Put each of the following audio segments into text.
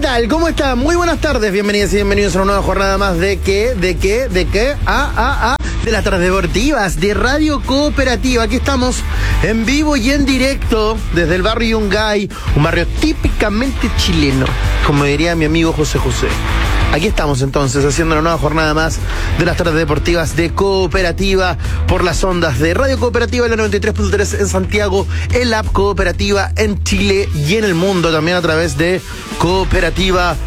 tal? ¿Cómo están? Muy buenas tardes, bienvenidas y bienvenidos a una nueva jornada más de las tardes deportivas de Radio Cooperativa. Aquí estamos en vivo y en directo desde el barrio Yungay, un barrio típicamente chileno, como diría mi amigo José José. Aquí estamos entonces haciendo una nueva jornada más de las tardes deportivas de Cooperativa por las ondas de Radio Cooperativa, la 93.3 en Santiago, el app Cooperativa en Chile y en el mundo también a través de cooperativa.cl.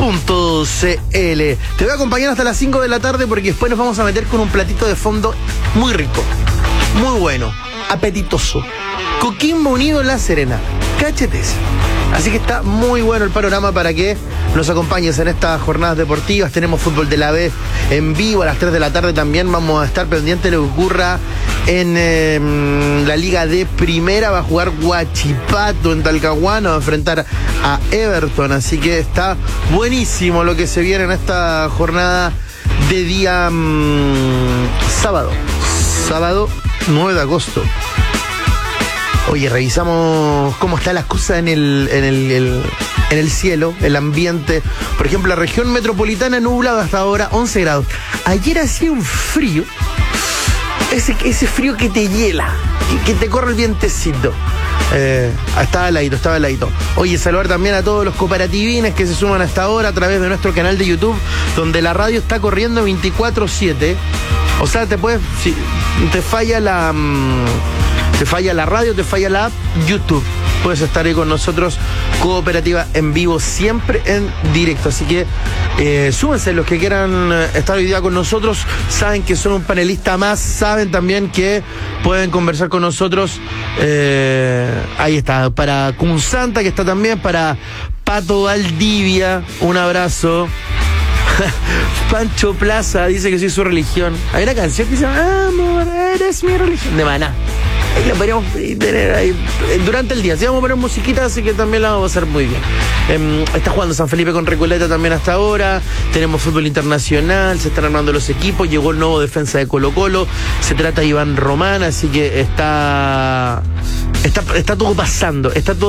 Te voy a acompañar hasta las 5 de la tarde porque después nos vamos a meter con un platito de fondo muy rico, muy bueno, apetitoso. Coquimbo Unido La Serena, cachetes. Así que está muy bueno el panorama para que nos acompañes en estas jornadas deportivas. Tenemos fútbol de la B en vivo a las 3 de la tarde también. Vamos a estar pendientes de lo que ocurra en la Liga de Primera. Va a jugar Huachipato en Talcahuano, va a enfrentar a Everton. Así que está buenísimo lo que se viene en esta jornada de día sábado 9 de agosto. Oye, revisamos cómo está la cosa en el cielo, el ambiente. Por ejemplo, la región metropolitana nublado hasta ahora, 11 grados. Ayer hacía un frío, ese frío que te hiela, que te corre el vientecito. Estaba heladito. Oye, saludar también a todos los cooperativines que se suman hasta ahora a través de nuestro canal de YouTube, donde la radio está corriendo 24/7. O sea, si te falla la radio, te falla la app, YouTube. Puedes estar ahí con nosotros, Cooperativa en vivo, siempre en directo. Así que súmense los que quieran estar hoy día con nosotros. Saben que son un panelista más, saben también que pueden conversar con nosotros. Ahí está, para Kun Santa, que está también, para Pato Valdivia, un abrazo. Pancho Plaza dice que soy su religión. Hay una canción que dice amor, eres mi religión, de Maná. Ahí la podríamos tener ahí durante el día. Sí, vamos a poner musiquita, así que también la vamos a hacer muy bien. Está jugando San Felipe con Recoleta también hasta ahora. Tenemos fútbol internacional, se están armando los equipos. Llegó el nuevo defensa de Colo-Colo. Se trata de Iván Román, así que está todo pasando.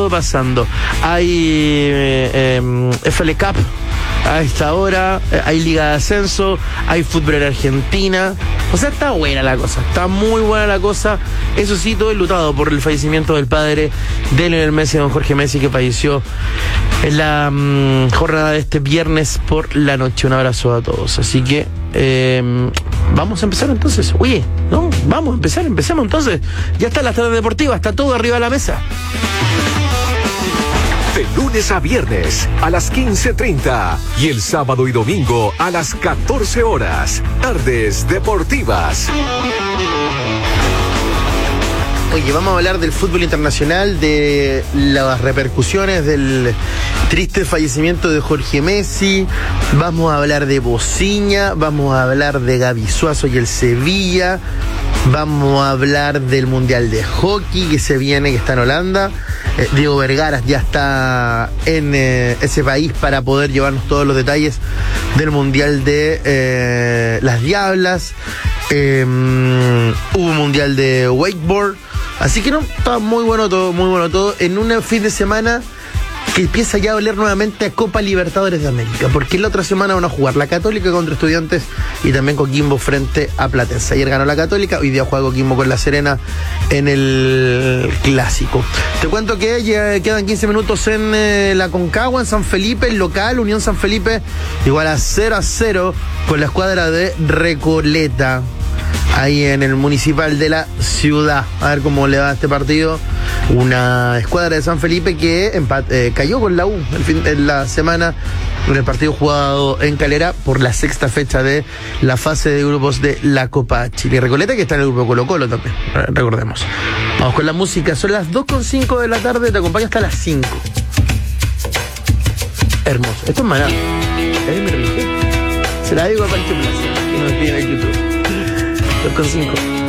Hay FL Cup a esta hora, hay Liga de Ascenso, hay fútbol en Argentina. O sea, está buena la cosa, está muy buena la cosa. Eso sí, todo enlutado por el fallecimiento del padre de Lionel Messi, don Jorge Messi, que falleció en la jornada de este viernes por la noche. Un abrazo a todos. Así que vamos a empezar entonces. Oye, ¿no? Vamos a empecemos entonces. Ya está la tarde deportiva, está todo arriba de la mesa. De lunes a viernes a las 15:30 y el sábado y domingo a las 14 horas. Tardes deportivas. Oye, vamos a hablar del fútbol internacional, de las repercusiones del triste fallecimiento de Jorge Messi. Vamos a hablar de Bociña, vamos a hablar de Gaby Suazo y el Sevilla. Vamos a hablar del Mundial de Hockey que se viene, que está en Holanda. Diego Vergara ya está en ese país para poder llevarnos todos los detalles del Mundial de las Diablas. Hubo un Mundial de Wakeboard. Así que no, está muy bueno todo. En un fin de semana que empieza ya a oler nuevamente a Copa Libertadores de América, porque la otra semana van a jugar la Católica contra Estudiantes y también Coquimbo frente a Platense. Ayer ganó la Católica, hoy día juega Coquimbo con La Serena en el Clásico. Te cuento que ya quedan 15 minutos en la Concagua, en San Felipe, el local, Unión San Felipe, igual a 0-0 con la escuadra de Recoleta, ahí en el municipal de la ciudad. A ver cómo le va a este partido. Una escuadra de San Felipe que cayó con la U en la semana en el partido jugado en Calera por la sexta fecha de la fase de grupos de la Copa Chile. Recoleta que está en el grupo Colo-Colo también, recordemos. Vamos con la música, son las 2:05 de la tarde, te acompaño hasta las 5. Hermoso, esto es Maná. Es mi religión. Se la digo a Pancho Plaza, que nos pide en el YouTube. 2:05.